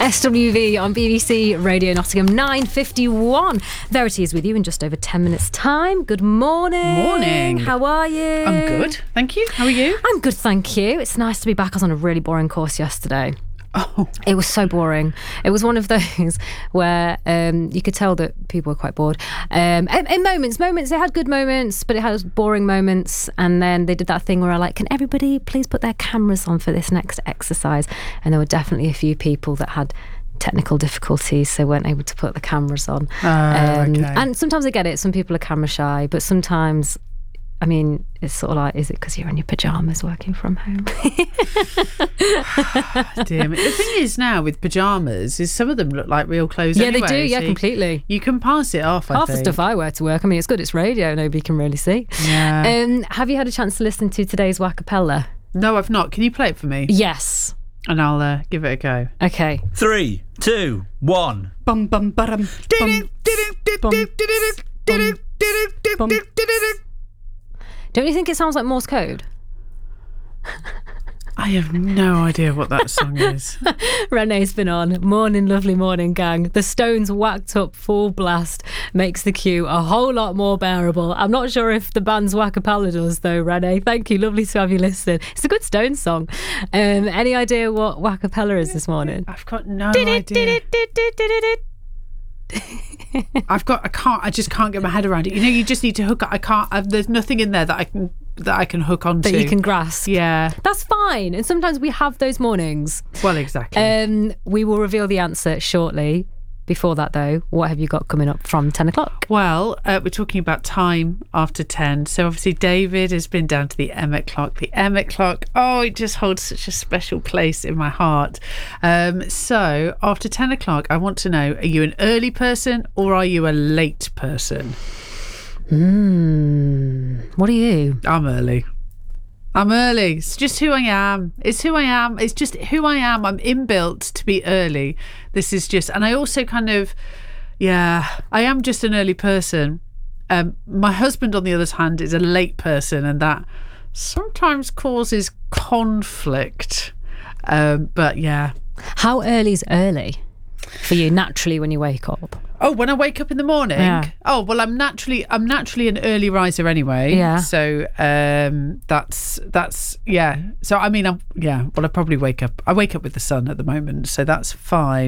SWV on BBC Radio Nottingham, 9:51. Verity is with you in just over 10 minutes' time. Good morning. Morning. How are you? I'm good, thank you. How are you? I'm good, thank you. It's nice to be back. I was on a really boring course yesterday. Oh, It was so boring. It was one of those where you could tell that people were quite bored. In moments, they had good moments, but it had boring moments. And then they did that thing where I like, can everybody please put their cameras on for this next exercise? And there were definitely a few people that had technical difficulties, so weren't able to put the cameras on. okay. And sometimes I get it. Some people are camera shy, but sometimes, I mean, it's sort of like, is it because you're in your pyjamas working from home? Dear me. The thing is now with pyjamas is some of them look like real clothes Yeah, anyway. they do. Yeah, so completely. You can pass it off, I Half the think. stuff I wear to work, I mean, it's good, it's radio, nobody can really see. Yeah. Have you had a chance to listen to today's Wackapella? No, I've not. Can you play it for me? Yes. And I'll give it a go. Okay. 3, 2, 1. Bum bum bum. Don't you think it sounds like Morse code? I have no idea what that song is. Renee's been on. Morning, lovely morning, gang. The Stones whacked up full blast makes the queue a whole lot more bearable. I'm not sure if the band's Wackapella does, though, Renee. Thank you. Lovely to have you listening. It's a good Stones song. Any idea what Wackapella is this morning? I've got no idea. I just can't get my head around it. You know, you just need to hook up. There's nothing in there that I can hook onto. That you can grasp. Yeah. That's fine. And sometimes we have those mornings. Well, exactly. We will reveal the answer shortly. Before that, though, what have you got coming up from 10 o'clock? Well, we're talking about time after 10. So obviously David has been down to the Emmet clock. The Emmet clock, it just holds such a special place in my heart. So after 10 o'clock, I want to know, are you an early person or are you a late person? What are you? I'm early. It's just who I am. It's who I am. It's just who I am. I'm inbuilt to be early. This is just, and I also kind of, I am just an early person. My husband, on the other hand, is a late person, and that sometimes causes conflict. But yeah. How early is early for you naturally when you wake up? Oh, when I wake up in the morning? Yeah. Oh, well, I'm naturally an early riser anyway. Yeah. So that's yeah. So I mean, I probably wake up with the sun at the moment, so that's fine.